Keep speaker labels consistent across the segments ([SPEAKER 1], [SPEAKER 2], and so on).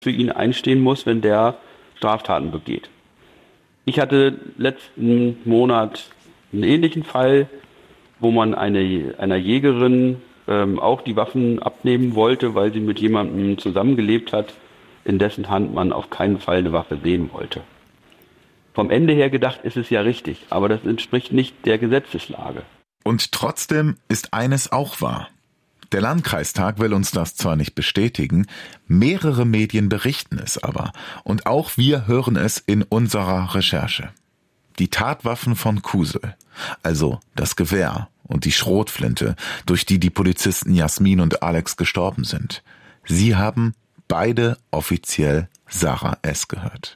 [SPEAKER 1] für ihn einstehen muss, wenn der Straftaten begeht. Ich hatte letzten Monat einen ähnlichen Fall, wo man einer Jägerin auch die Waffen abnehmen wollte, weil sie mit jemandem zusammengelebt hat, in dessen Hand man auf keinen Fall eine Waffe sehen wollte. Vom Ende her gedacht ist es ja richtig, aber das entspricht nicht der Gesetzeslage.
[SPEAKER 2] Und trotzdem ist eines auch wahr. Der Landkreistag will uns das zwar nicht bestätigen, mehrere Medien berichten es aber. Und auch wir hören es in unserer Recherche. Die Tatwaffen von Kusel, also das Gewehr und die Schrotflinte, durch die Polizisten Jasmin und Alex gestorben sind, sie haben beide offiziell Sarah S. gehört.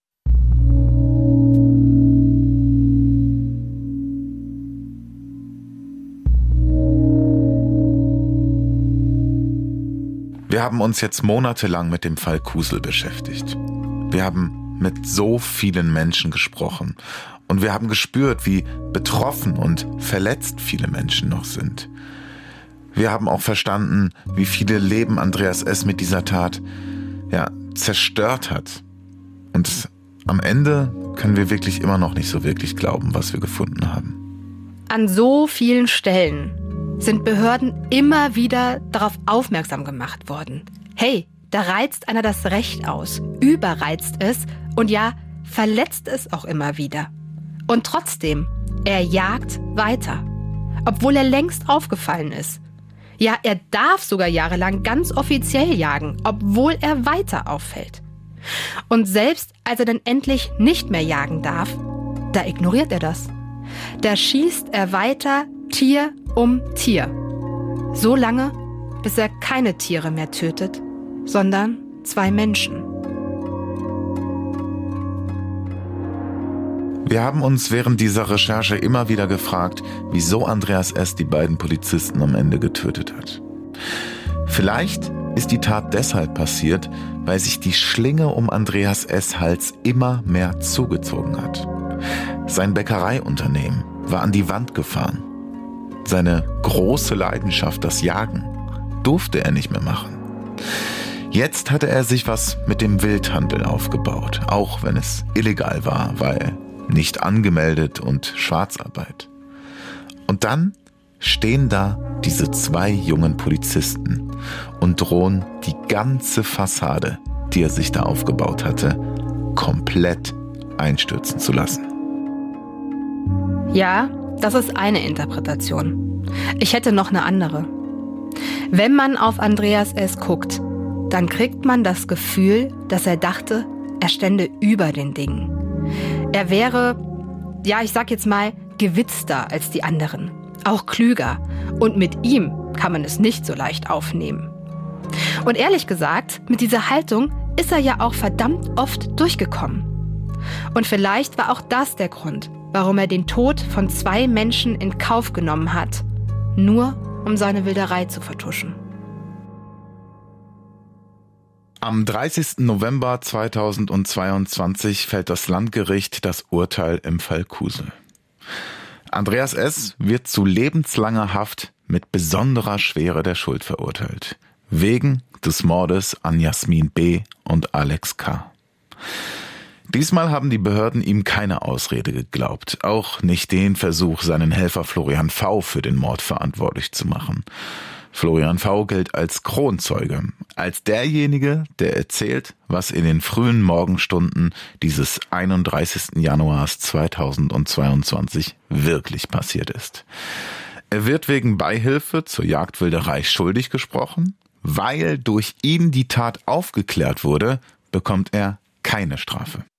[SPEAKER 2] Wir haben uns jetzt monatelang mit dem Fall Kusel beschäftigt. Wir haben mit so vielen Menschen gesprochen und wir haben gespürt, wie betroffen und verletzt viele Menschen noch sind. Wir haben auch verstanden, wie viele Leben Andreas S. mit dieser Tat zerstört hat. Und am Ende können wir wirklich immer noch nicht so wirklich glauben, was wir gefunden haben.
[SPEAKER 3] An so vielen Stellen sind Behörden immer wieder darauf aufmerksam gemacht worden. Hey, da reizt einer das Recht aus, überreizt es und verletzt es auch immer wieder. Und trotzdem, er jagt weiter, obwohl er längst aufgefallen ist. Ja, er darf sogar jahrelang ganz offiziell jagen, obwohl er weiter auffällt. Und selbst als er dann endlich nicht mehr jagen darf, da ignoriert er das. Da schießt er weiter Tier um Tier. So lange, bis er keine Tiere mehr tötet, sondern 2 Menschen.
[SPEAKER 2] Wir haben uns während dieser Recherche immer wieder gefragt, wieso Andreas S. die beiden Polizisten am Ende getötet hat. Vielleicht ist die Tat deshalb passiert, weil sich die Schlinge um Andreas S. Hals immer mehr zugezogen hat. Sein Bäckereiunternehmen war an die Wand gefahren. Seine große Leidenschaft, das Jagen, durfte er nicht mehr machen. Jetzt hatte er sich was mit dem Wildhandel aufgebaut, auch wenn es illegal war, weil nicht angemeldet und Schwarzarbeit. Und dann stehen da diese 2 jungen Polizisten und drohen die ganze Fassade, die er sich da aufgebaut hatte, komplett einstürzen zu lassen.
[SPEAKER 3] Ja, das ist eine Interpretation. Ich hätte noch eine andere. Wenn man auf Andreas S. guckt, dann kriegt man das Gefühl, dass er dachte, er stände über den Dingen. Er wäre, ich sag jetzt mal, gewitzter als die anderen, auch klüger. Und mit ihm kann man es nicht so leicht aufnehmen. Und ehrlich gesagt, mit dieser Haltung ist er ja auch verdammt oft durchgekommen. Und vielleicht war auch das der Grund, warum er den Tod von 2 Menschen in Kauf genommen hat, nur um seine Wilderei zu vertuschen.
[SPEAKER 2] Am 30. November 2022 fällt das Landgericht das Urteil im Fall Kusel. Andreas S. wird zu lebenslanger Haft mit besonderer Schwere der Schuld verurteilt, wegen des Mordes an Jasmin B. und Alex K. Diesmal haben die Behörden ihm keine Ausrede geglaubt, auch nicht den Versuch, seinen Helfer Florian V. für den Mord verantwortlich zu machen. Florian V. gilt als Kronzeuge, als derjenige, der erzählt, was in den frühen Morgenstunden dieses 31. Januars 2022 wirklich passiert ist. Er wird wegen Beihilfe zur Jagdwilderei schuldig gesprochen. Weil durch ihn die Tat aufgeklärt wurde, bekommt er keine Strafe.